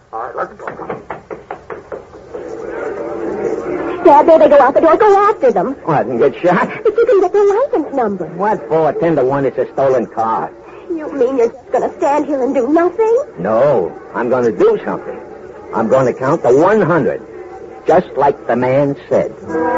All right, let's go. Dad, there they go out the door. Go after them. What, and get shot? But you can get their license number. What for? 10 to 1, it's a stolen car. You mean you're just going to stand here and do nothing? No, I'm going to do something. I'm going to count to 100, just like the man said.